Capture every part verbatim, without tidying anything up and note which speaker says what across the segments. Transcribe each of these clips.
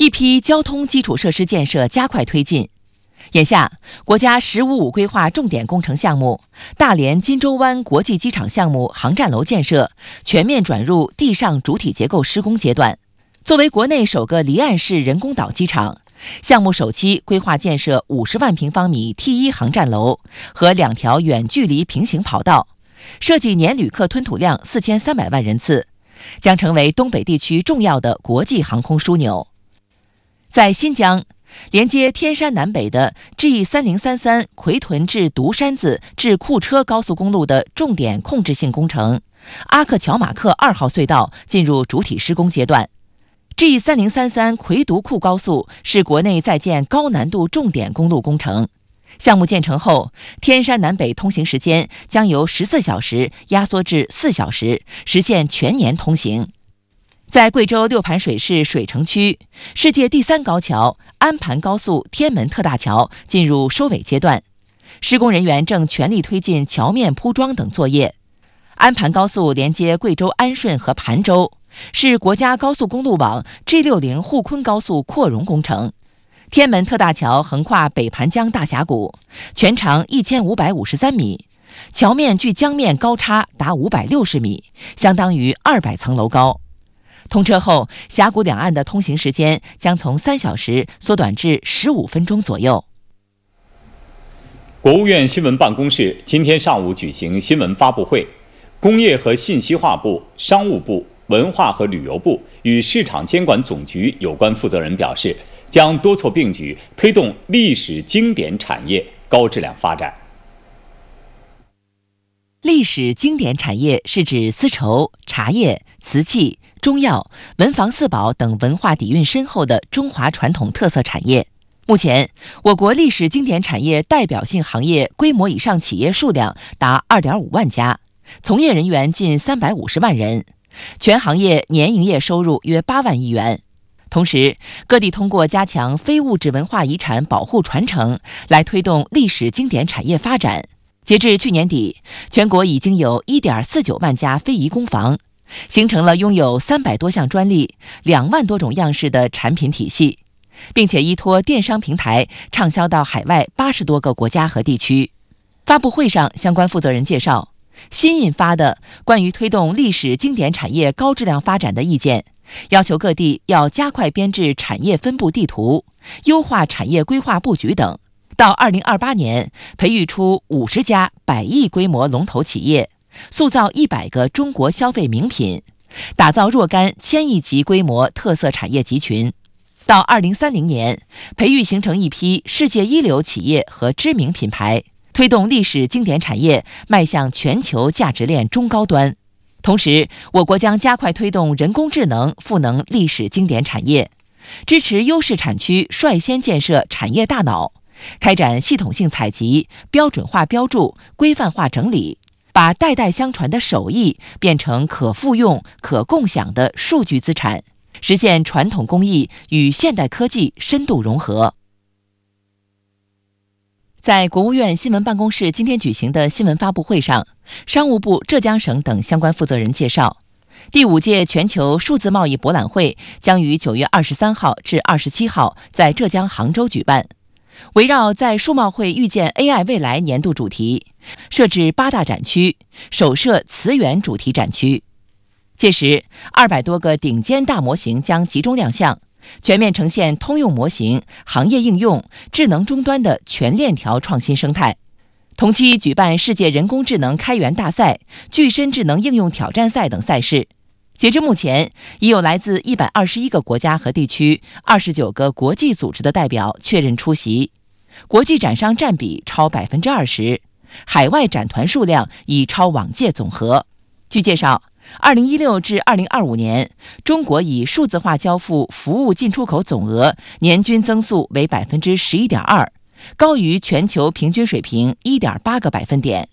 Speaker 1: 一批交通基础设施建设加快推进。眼下，国家“十五五”规划重点工程项目大连金州湾国际机场项目航站楼建设全面转入地上主体结构施工阶段。作为国内首个离岸式人工岛机场，项目首期规划建设五十万平方米 T 一 航站楼和两条远距离平行跑道，设计年旅客吞吐量四千三百万人次，将成为东北地区重要的国际航空枢纽。在新疆，连接天山南北的 G 三零三三奎屯至独山子至库车高速公路的重点控制性工程阿克乔马克二号隧道进入主体施工阶段。G 三零三三奎独库高速是国内在建高难度重点公路工程，项目建成后，天山南北通行时间将由十四小时压缩至四小时，实现全年通行。在贵州六盘水市水城区，世界第三高桥安盘高速天门特大桥进入收尾阶段，施工人员正全力推进桥面铺装等作业。安盘高速连接贵州安顺和盘州，是国家高速公路网 G 六十 沪昆高速扩容工程。天门特大桥横跨北盘江大峡谷，全长一千五百五十三米，桥面距江面高差达五百六十米，相当于二百层楼高。通车后，峡谷两岸的通行时间将从三小时缩短至十五分钟左右。
Speaker 2: 国务院新闻办公室今天上午举行新闻发布会，工业和信息化部、商务部、文化和旅游部与市场监管总局有关负责人表示，将多措并举，推动历史经典产业高质量发展。
Speaker 1: 历史经典产业是指丝绸、茶叶、瓷器、中药、文房四宝等文化底蕴深厚的中华传统特色产业。目前，我国历史经典产业代表性行业规模以上企业数量达 二点五万家，从业人员近三百五十万人，全行业年营业收入约八万亿元。同时，各地通过加强非物质文化遗产保护传承，来推动历史经典产业发展。截至去年底，全国已经有 一点四九万家非遗工坊，形成了拥有三百多项专利、两万多种样式的产品体系，并且依托电商平台畅销到海外八十多个国家和地区。发布会上，相关负责人介绍，新印发的关于推动历史经典产业高质量发展的意见，要求各地要加快编制产业分布地图，优化产业规划布局等，到二零二八年培育出五十家百亿规模龙头企业，塑造一百个中国消费名品，打造若干千亿级规模特色产业集群。到二零三零年，培育形成一批世界一流企业和知名品牌，推动历史经典产业迈向全球价值链中高端。同时，我国将加快推动人工智能赋能历史经典产业，支持优势产区率先建设产业大脑，开展系统性采集、标准化标注、规范化整理，把代代相传的手艺变成可复用、可共享的数据资产，实现传统工艺与现代科技深度融合。在国务院新闻办公室今天举行的新闻发布会上，商务部、浙江省等相关负责人介绍，第五届全球数字贸易博览会将于九月二十三号至二十七号在浙江杭州举办。围绕在数贸会预见 A I 未来年度主题，设置八大展区，首设磁源主题展区。届时，二百多个顶尖大模型将集中亮相，全面呈现通用模型、行业应用、智能终端的全链条创新生态。同期举办世界人工智能开源大赛、具身智能应用挑战赛等赛事。截至目前，已有来自一百二十一个国家和地区、二十九个国际组织的代表确认出席，国际展商占比超百分之二十，海外展团数量已超往届总和。据介绍，二零一六至二零二五年，中国以数字化交付服务进出口总额年均增速为百分之十一点二，高于全球平均水平一点八个百分点。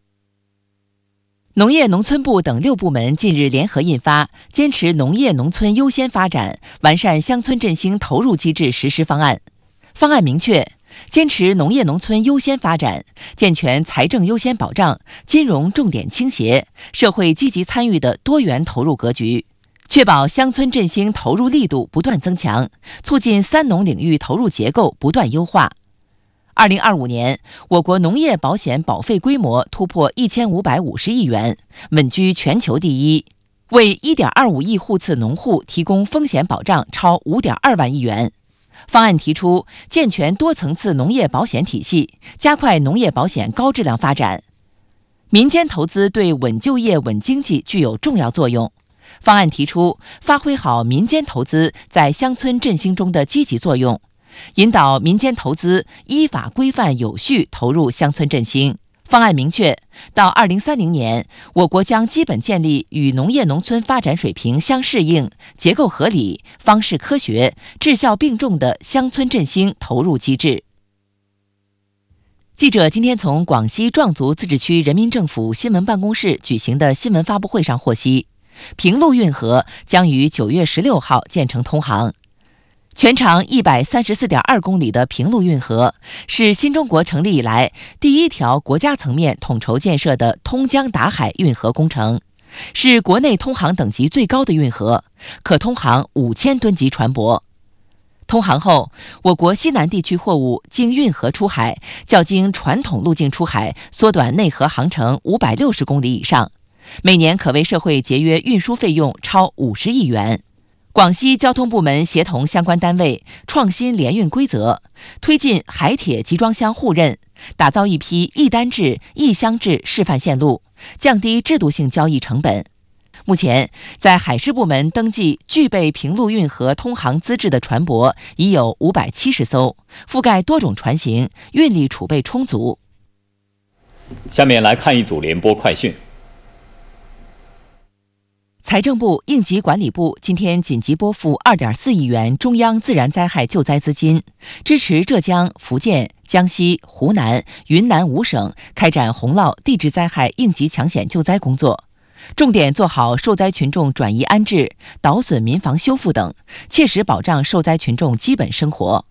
Speaker 1: 农业农村部等六部门近日联合印发《坚持农业农村优先发展，完善乡村振兴投入机制实施方案》。方案明确，坚持农业农村优先发展，健全财政优先保障、金融重点倾斜、社会积极参与的多元投入格局， 确保乡村振兴投入力度不断增强，促进三农领域投入结构不断优化。二零二五年，我国农业保险保费规模突破一千五百五十亿元，稳居全球第一，为一点二五亿户次农户提供风险保障超五点二万亿元。方案提出健全多层次农业保险体系，加快农业保险高质量发展。民间投资对稳就业、稳经济具有重要作用。方案提出发挥好民间投资在乡村振兴中的积极作用，引导民间投资依法规范有序投入乡村振兴。方案明确，到二零三零年，我国将基本建立与农业农村发展水平相适应、结构合理、方式科学、质效并重的乡村振兴投入机制。记者今天从广西壮族自治区人民政府新闻办公室举行的新闻发布会上获悉，平陆运河将于九月十六号建成通航。全长一百三十四点二公里的平陆运河是新中国成立以来第一条国家层面统筹建设的通江达海运河工程，是国内通航等级最高的运河，可通航五千吨级船舶。通航后，我国西南地区货物经运河出海，较经传统路径出海缩短内河航程五百六十公里以上，每年可为社会节约运输费用超五十亿元。广西交通部门协同相关单位创新联运规则，推进海铁集装箱互认，打造一批一单制、一箱制示范线路，降低制度性交易成本。目前，在海事部门登记具备平陆运河通航资质的船舶已有五百七十艘，覆盖多种船型，运力储备充足。
Speaker 2: 下面来看一组联播快讯。
Speaker 1: 财政部、应急管理部今天紧急拨付二点四亿元中央自然灾害救灾资金，支持浙江、福建、江西、湖南、云南五省开展洪涝、地质灾害应急抢险救灾工作，重点做好受灾群众转移安置、倒损民房修复等，切实保障受灾群众基本生活。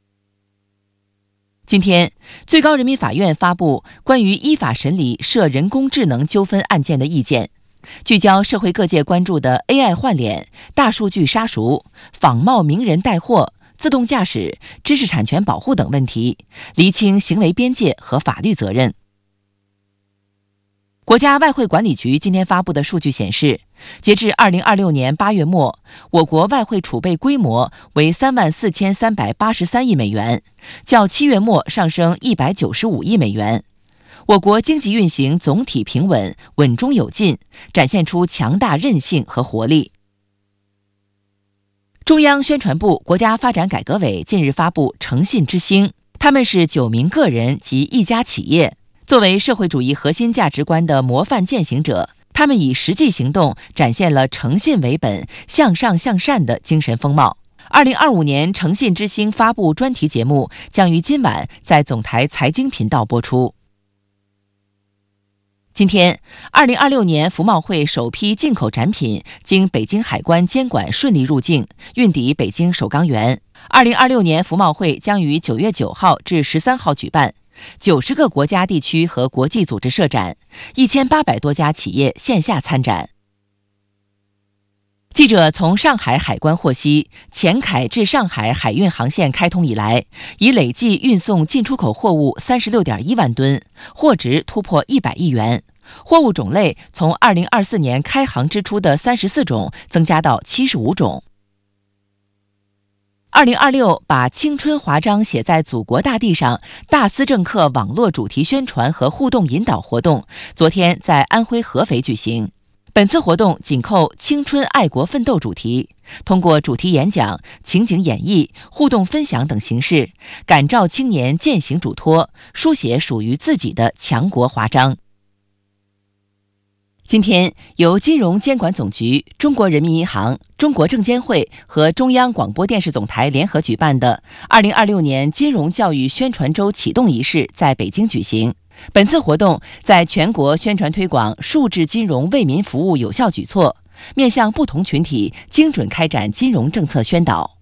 Speaker 1: 今天，最高人民法院发布关于依法审理涉人工智能纠纷案件的意见，聚焦社会各界关注的 A I 换脸、大数据杀熟、仿冒名人带货、自动驾驶、知识产权保护等问题，厘清行为边界和法律责任。国家外汇管理局今天发布的数据显示，截至二零二六年八月末，我国外汇储备规模为三万四千三百八十三亿美元，较七月末上升一百九十五亿美元。我国经济运行总体平稳，稳中有进，展现出强大韧性和活力。中央宣传部、国家发展改革委近日发布诚信之星，他们是九名个人及一家企业，作为社会主义核心价值观的模范践行者，他们以实际行动展现了诚信为本、向上向善的精神风貌。二零二五年诚信之星发布专题节目将于今晚在总台财经频道播出。今天，二零二六年服贸会首批进口展品经北京海关监管顺利入境，运抵北京首钢园。二零二六年服贸会将于九月九号至十三号举办，九十个国家地区和国际组织设展，一千八百多家企业线下参展。记者从上海海关获悉，前海至上海海运航线开通以来，已累计运送进出口货物三十六点一万吨，货值突破一百亿元，货物种类从二零二四年开航之初的三十四种增加到七十五种。二零二六把青春华章写在祖国大地上大思政课网络主题宣传和互动引导活动昨天在安徽合肥举行。本次活动紧扣青春爱国奋斗主题，通过主题演讲、情景演绎、互动分享等形式，感召青年践行嘱托，书写属于自己的强国华章。今天，由金融监管总局、中国人民银行、中国证监会和中央广播电视总台联合举办的二零二六年金融教育宣传周启动仪式在北京举行。本次活动在全国宣传推广数字金融为民服务有效举措，面向不同群体精准开展金融政策宣导。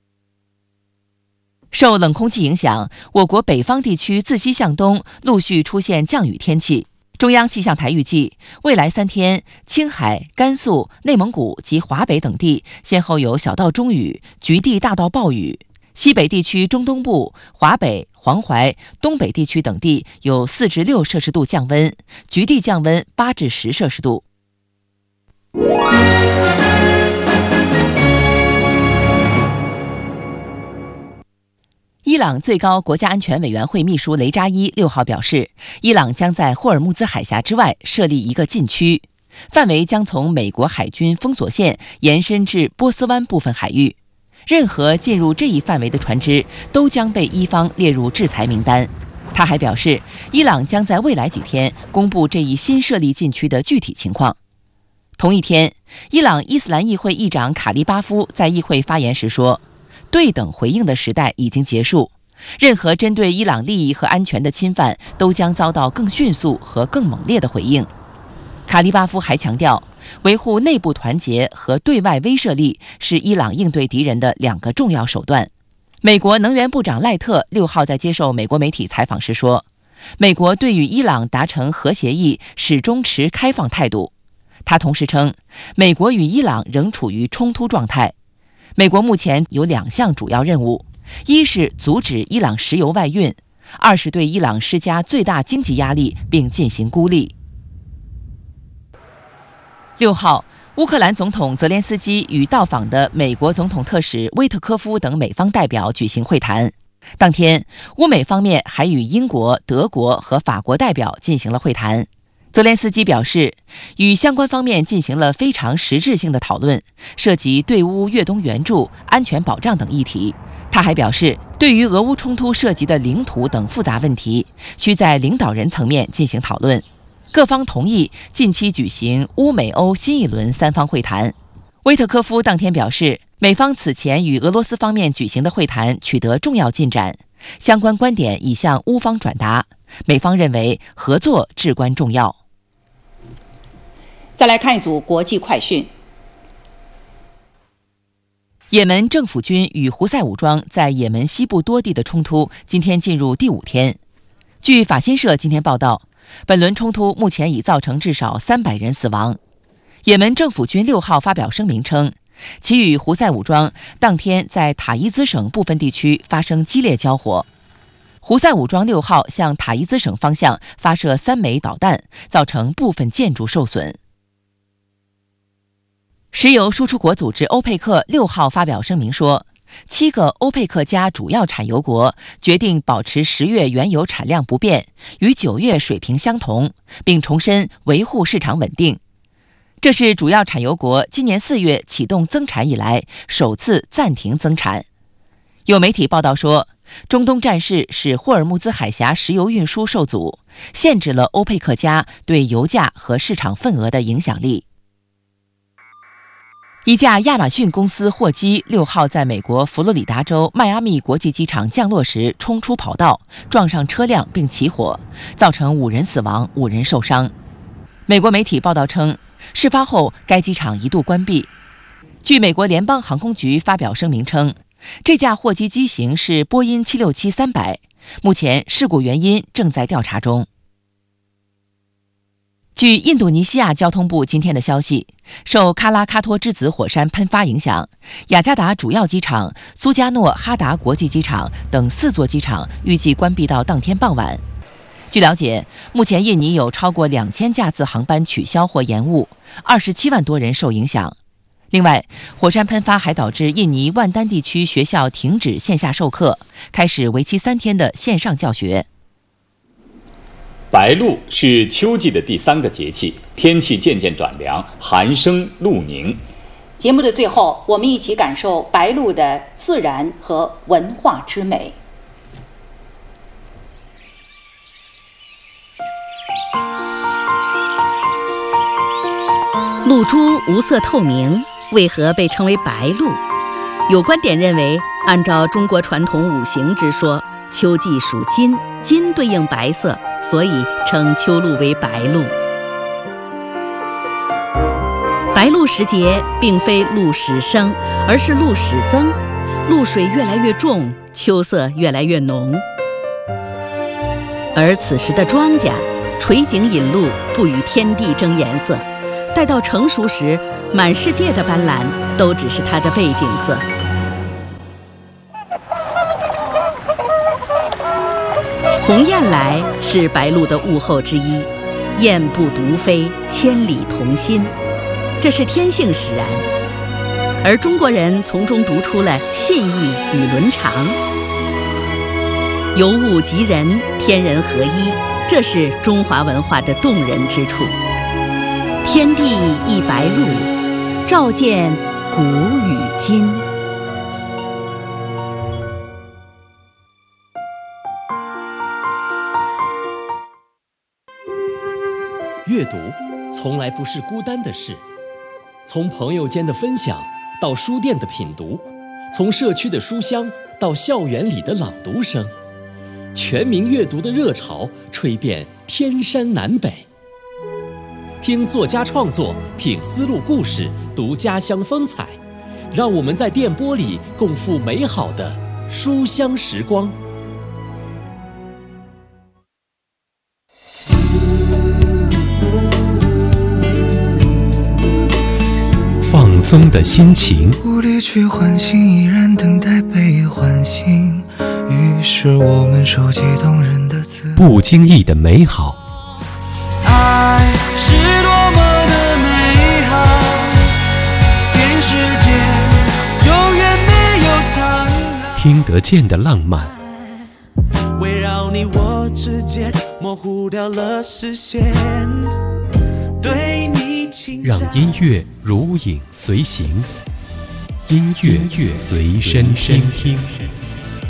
Speaker 1: 受冷空气影响，我国北方地区自西向东陆续出现降雨天气。 中央气象台预计，未来三天，青海、甘肃、内蒙古及华北等地先后有小到中雨，局地大到暴雨；西北地区中东部、华北、黄淮、东北地区等地有四至六摄氏度降温，局地降温八至十摄氏度。伊朗最高国家安全委员会秘书雷扎伊六号表示，伊朗将在霍尔木兹海峡之外设立一个禁区，范围将从美国海军封锁线延伸至波斯湾部分海域。任何进入这一范围的船只都将被伊方列入制裁名单。他还表示，伊朗将在未来几天公布这一新设立禁区的具体情况。同一天，伊朗伊斯兰议会议长卡利巴夫在议会发言时说，对等回应的时代已经结束，任何针对伊朗利益和安全的侵犯都将遭到更迅速和更猛烈的回应。卡利巴夫还强调，维护内部团结和对外威慑力是伊朗应对敌人的两个重要手段。美国能源部长赖特六号在接受美国媒体采访时说，美国对与伊朗达成核协议始终持开放态度。他同时称，美国与伊朗仍处于冲突状态。美国目前有两项主要任务，一是阻止伊朗石油外运，二是对伊朗施加最大经济压力并进行孤立。六号，乌克兰总统泽连斯基与到访的美国总统特使威特科夫等美方代表举行会谈。当天，乌美方面还与英国、德国和法国代表进行了会谈。泽连斯基表示，与相关方面进行了非常实质性的讨论，涉及对乌越冬援助、安全保障等议题。他还表示，对于俄乌冲突涉及的领土等复杂问题，需在领导人层面进行讨论。各方同意近期举行乌美欧新一轮三方会谈。威特科夫当天表示，美方此前与俄罗斯方面举行的会谈取得重要进展，相关观点已向乌方转达，美方认为合作至关重要。
Speaker 3: 再来看一组国际快讯。
Speaker 1: 也门政府军与胡塞武装在也门西部多地的冲突今天进入第五天。据法新社今天报道，本轮冲突目前已造成至少三百人死亡。也门政府军六号发表声明称，其与胡塞武装当天在塔伊兹省部分地区发生激烈交火。胡塞武装六号向塔伊兹省方向发射三枚导弹，造成部分建筑受损。石油输出国组织欧佩克六号发表声明说，七个欧佩克加主要产油国决定保持十月原油产量不变，与九月水平相同，并重申维护市场稳定。这是主要产油国今年四月启动增产以来首次暂停增产。有媒体报道说，中东战事使霍尔木兹海峡石油运输受阻，限制了欧佩克加对油价和市场份额的影响力。一架亚马逊公司货机六号在美国佛罗里达州迈阿密国际机场降落时冲出跑道，撞上车辆并起火，造成五人死亡、五人受伤。美国媒体报道称，事发后该机场一度关闭。据美国联邦航空局发表声明称，这架货机机型是波音七六七三百，目前事故原因正在调查中。据印度尼西亚交通部今天的消息，受喀拉喀托之子火山喷发影响，雅加达主要机场、苏加诺哈达国际机场等四座机场预计关闭到当天傍晚。据了解，目前印尼有超过两千架次航班取消或延误，二十七万多人受影响。另外，火山喷发还导致印尼万丹地区学校停止线下授课，开始为期三天的线上教学。
Speaker 2: 白露是秋季的第三个节气，天气渐渐转凉，寒生露凝。
Speaker 3: 节目的最后，我们一起感受白露的自然和文化之美。
Speaker 4: 露珠无色透明，为何被称为白露？有观点认为，按照中国传统五行之说，秋季属金，金对应白色，所以称秋露为白露。白露时节并非露始生，而是露始增，露水越来越重，秋色越来越浓。而此时的庄稼垂井引路，不与天地争颜色。待到成熟时，满世界的斑斓都只是它的背景色。鸿雁来是白鹭的物候之一，雁不独飞，千里同心，这是天性使然。而中国人从中读出了信义与伦常，由物及人，天人合一，这是中华文化的动人之处。天地一白鹭，照见古与今。
Speaker 5: 阅读从来不是孤单的事，从朋友间的分享到书店的品读，从社区的书香到校园里的朗读声，全民阅读的热潮吹遍天山南北。听作家创作，品丝路故事，读家乡风采，让我们在电波里共赴美好的书香时光。
Speaker 6: 放松的心情，
Speaker 7: 无力去唤醒，依然等待被唤醒。于是我们收集动人的词，
Speaker 6: 不经意的美好。
Speaker 7: 爱是多么的美好，电视界永远没有灿烂，
Speaker 6: 听得见的浪漫，
Speaker 7: 围绕你我之间模糊掉了视线，对你情
Speaker 6: 让音乐如影随形，音乐随身听听。